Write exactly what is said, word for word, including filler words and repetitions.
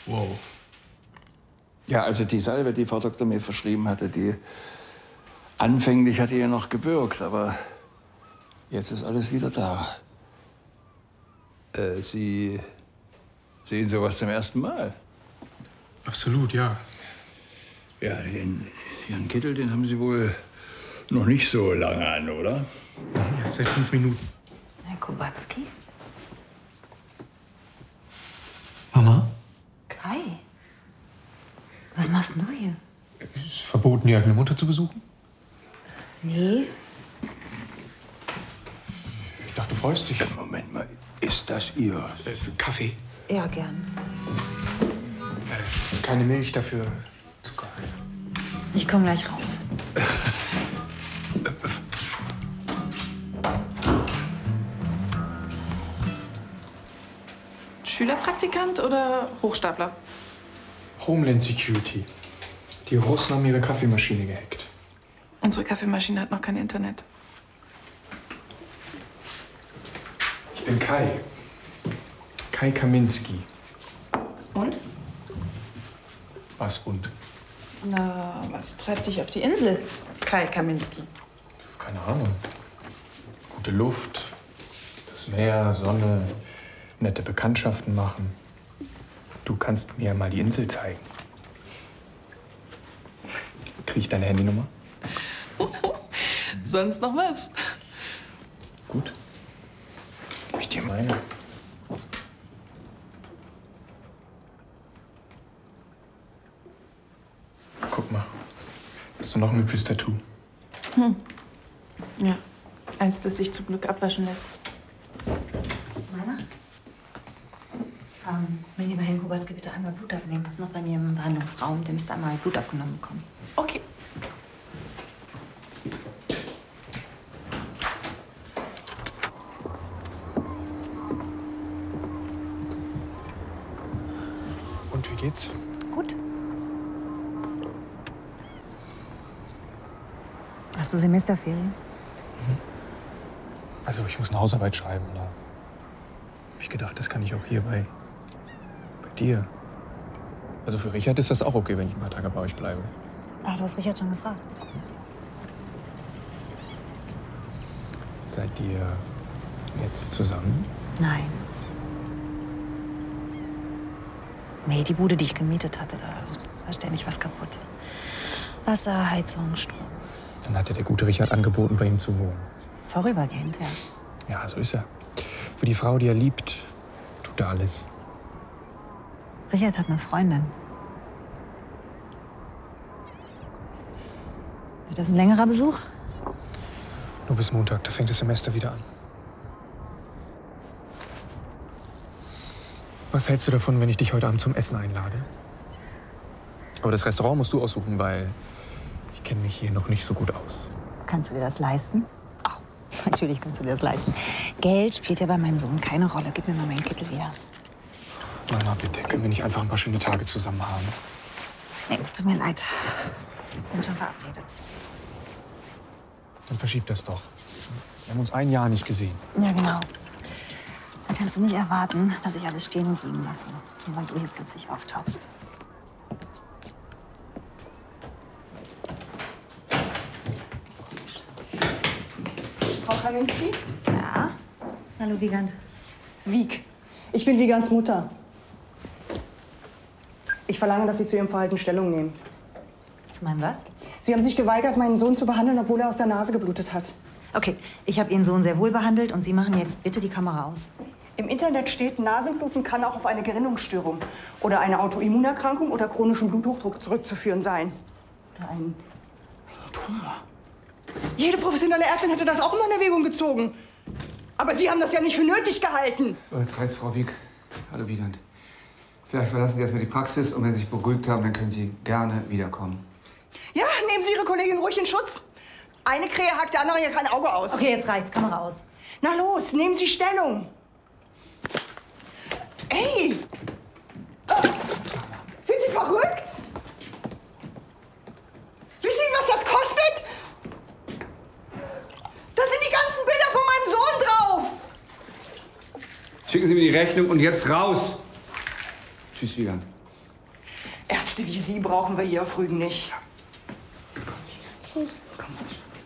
Wow. Ja, also die Salbe, die Frau Doktor mir verschrieben hatte, die anfänglich hatte ja noch gebürgt, aber jetzt ist alles wieder da. Äh, Sie sehen sowas zum ersten Mal? Absolut, ja. Ja, den, Ihren Kittel, den haben Sie wohl noch nicht so lange an, oder? Ja, erst seit fünf Minuten. Herr Kubacki? Mama? Kai? Was machst du hier? Es ist verboten, die eigene Mutter zu besuchen? Nee. Ich dachte, du freust dich. Moment mal, ist das Ihr? Äh, Kaffee? Ja, gern. Äh, keine Milch, dafür Zucker. Ich komme gleich rauf. Schülerpraktikant oder Hochstapler? Homeland Security. Die Russen haben ihre Kaffeemaschine gehackt. Unsere Kaffeemaschine hat noch kein Internet. Ich bin Kai. Kai Kaminski. Und? Was und? Na, was treibt dich auf die Insel, Kai Kaminski? Keine Ahnung. Gute Luft, das Meer, Sonne, nette Bekanntschaften machen. Du kannst mir mal die Insel zeigen. Krieg ich deine Handynummer? Sonst noch was? Gut. Gib ich dir meine. Guck mal. Hast du noch ein hübsches Tattoo? Hm. Ja, eins, das sich zum Glück abwaschen lässt. Meiner? Ähm, mein lieber Herr Kubacki, bitte einmal Blut abnehmen. Das ist noch bei mir im Behandlungsraum. Der müsste einmal Blut abgenommen bekommen. Okay. Und wie geht's? Gut. Hast du Semesterferien? Also, ich muss eine Hausarbeit schreiben. Da hab ich gedacht, das kann ich auch hier bei, bei dir. Also für Richard ist das auch okay, wenn ich ein paar Tage bei euch bleibe. Ach, du hast Richard schon gefragt. Seid ihr jetzt zusammen? Nein. Nee, die Bude, die ich gemietet hatte, da war ständig was kaputt. Wasser, Heizung, Strom. Dann hat dir der gute Richard angeboten, bei ihm zu wohnen. Vorübergehend, ja. Ja, so ist er. Für die Frau, die er liebt, tut er alles. Richard hat eine Freundin. Wird das ein längerer Besuch? Nur bis Montag, da fängt das Semester wieder an. Was hältst du davon, wenn ich dich heute Abend zum Essen einlade? Aber das Restaurant musst du aussuchen, weil ich kenne mich hier noch nicht so gut aus. Kannst du dir das leisten? Ach, natürlich kannst du dir das leisten. Geld spielt ja bei meinem Sohn keine Rolle. Gib mir mal meinen Kittel wieder. Mama, bitte, können wir nicht einfach ein paar schöne Tage zusammen haben? Nee, tut mir leid. Bin schon verabredet. Dann verschieb das doch. Wir haben uns ein Jahr nicht gesehen. Ja, genau. Dann kannst du nicht erwarten, dass ich alles stehen und liegen lasse, nur weil du hier plötzlich auftauchst. Frau Kaminski? Ja? Hallo, Wiegand. Wieg. Ich bin Wiegands Mutter. Ich verlange, dass Sie zu Ihrem Verhalten Stellung nehmen. Zu meinem was? Sie haben sich geweigert, meinen Sohn zu behandeln, obwohl er aus der Nase geblutet hat. Okay, ich habe Ihren Sohn sehr wohl behandelt und Sie machen jetzt bitte die Kamera aus. Im Internet steht, Nasenbluten kann auch auf eine Gerinnungsstörung oder eine Autoimmunerkrankung oder chronischen Bluthochdruck zurückzuführen sein. Oder ein, ein Tumor. Jede professionelle Ärztin hätte das auch immer in Erwägung gezogen. Aber Sie haben das ja nicht für nötig gehalten. So, jetzt reicht's, Frau Wieg. Hallo, Wiegand. Vielleicht verlassen Sie erstmal die Praxis und wenn Sie sich beruhigt haben, dann können Sie gerne wiederkommen. Ja, nehmen Sie Ihre Kollegin ruhig in Schutz. Eine Krähe hakt der anderen ja kein Auge aus. Okay, jetzt reicht's. Kamera aus. Na los, nehmen Sie Stellung. Ey! Oh, sind Sie verrückt? Wissen Sie, was das kostet? Da sind die ganzen Bilder von meinem Sohn drauf. Schicken Sie mir die Rechnung und jetzt raus. Tschüss, Wiegand. Ärzte wie Sie brauchen wir hier auf Rügen nicht. Tschüss. Komm mal.